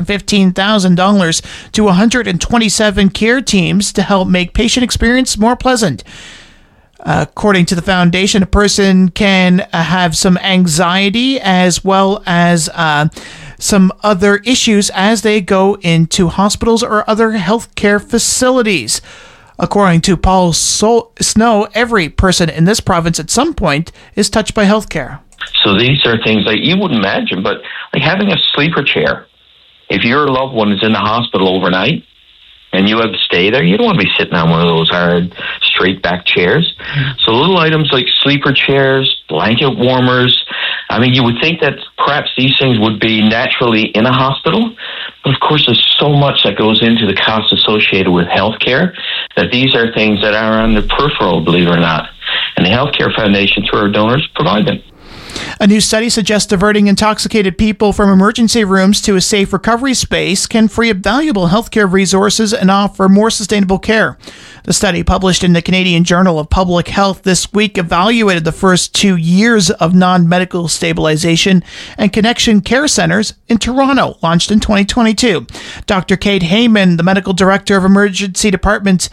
$115,000 to 127 care teams to help make patient experience more pleasant. According to the foundation, a person can have some anxiety as well as some other issues as they go into hospitals or other healthcare facilities. According to Paul Snow, every person in this province at some point is touched by healthcare. So these are things that you wouldn't imagine, but like having a sleeper chair. If your loved one is in the hospital overnight and you have to stay there, you don't want to be sitting on one of those hard, straight-back chairs. So little items like sleeper chairs, blanket warmers. I mean, you would think that perhaps these things would be naturally in a hospital, but of course there's so much that goes into the cost associated with healthcare that these are things that are on the peripheral, believe it or not. And the Healthcare Foundation, through our donors, provide them. A new study suggests diverting intoxicated people from emergency rooms to a safe recovery space can free up valuable healthcare resources and offer more sustainable care. The study, published in the Canadian Journal of Public Health this week, evaluated the first 2 years of non-medical stabilization and connection care centers in Toronto, launched in 2022. Dr. Kate Heyman, the medical director of emergency departments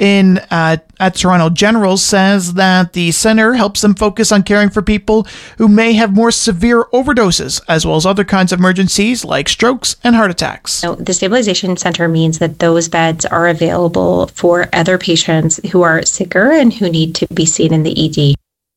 at Toronto General, says that the center helps them focus on caring for people who may have more severe overdoses, as well as other kinds of emergencies like strokes and heart attacks. The stabilization center means that those beds are available for other patients who are sicker and who need to be seen in the ED.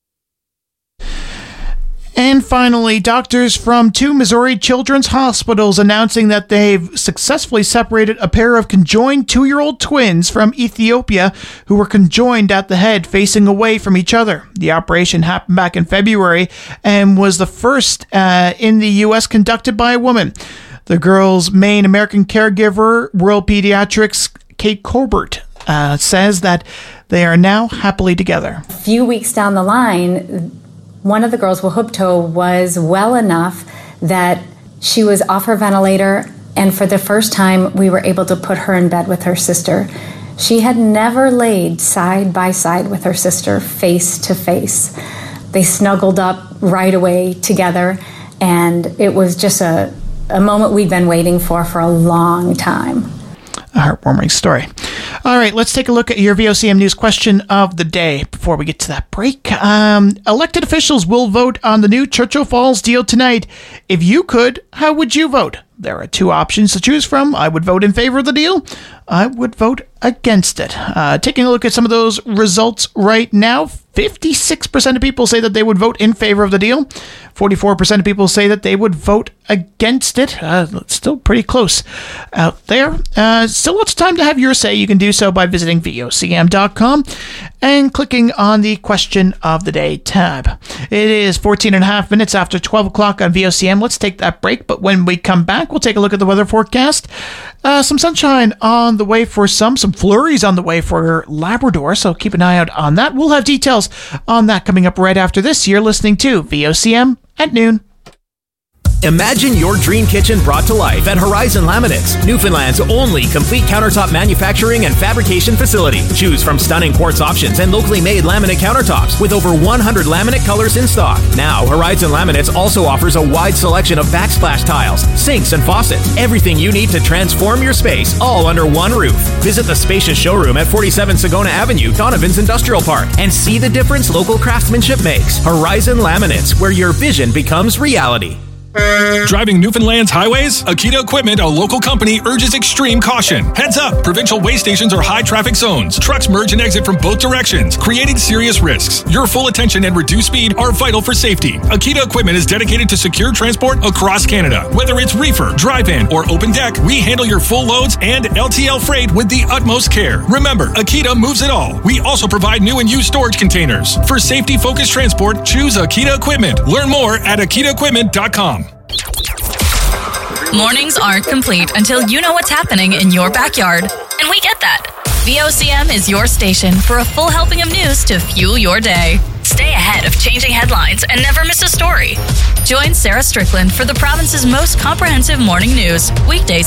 And finally, doctors from 2 Missouri children's hospitals announcing that they've successfully separated a pair of conjoined 2-year-old twins from Ethiopia who were conjoined at the head facing away from each other. The operation happened back in February and was the first in the U.S. conducted by a woman. The girl's main American caregiver, World Pediatrics, Kate Colbert, says that they are now happily together. A few weeks down the line, one of the girls, Wahubto, was well enough that she was off her ventilator, and for the first time, we were able to put her in bed with her sister. She had never laid side by side with her sister, face to face. They snuggled up right away together, and it was just a moment we'd been waiting for a long time. A heartwarming story. All right, let's take a look at your VOCM News question of the day before we get to that break. Elected officials will vote on the new Churchill Falls deal tonight. If you could, how would you vote? There are 2 options to choose from. I would vote in favor of the deal. I would vote against it. Taking a look at some of those results right now, 56% of people say that they would vote in favor of the deal. 44% of people say that they would vote against it. It's still pretty close out there. Still lots of time to have your say. You can do so by visiting VOCM.com and clicking on the Question of the Day tab. It is 14 and a half minutes after 12 o'clock on VOCM. Let's take that break, but when we come back, back, we'll take a look at the weather forecast. Some sunshine on the way for some flurries on the way for Labrador, so keep an eye out on that. We'll have details on that coming up right after this. You're listening to VOCM at noon. Imagine your dream kitchen brought to life at Horizon Laminates, Newfoundland's only complete countertop manufacturing and fabrication facility. Choose from stunning quartz options and locally made laminate countertops with over 100 laminate colors in stock. Now, Horizon Laminates also offers a wide selection of backsplash tiles, sinks, and faucets. Everything you need to transform your space, all under one roof. Visit the spacious showroom at 47 Sagona Avenue, Donovan's Industrial Park, and see the difference local craftsmanship makes. Horizon Laminates, where your vision becomes reality. Driving Newfoundland's highways? Akita Equipment, a local company, urges extreme caution. Heads up! Provincial way stations are high traffic zones. Trucks merge and exit from both directions, creating serious risks. Your full attention and reduced speed are vital for safety. Akita Equipment is dedicated to secure transport across Canada. Whether it's reefer, drive-in, or open deck, we handle your full loads and LTL freight with the utmost care. Remember, Akita moves it all. We also provide new and used storage containers. For safety-focused transport, choose Akita Equipment. Learn more at akitaequipment.com. Mornings aren't complete until you know what's happening in your backyard. And we get that. VOCM is your station for a full helping of news to fuel your day. Stay ahead of changing headlines and never miss a story. Join Sarah Strickland for the province's most comprehensive morning news, weekdays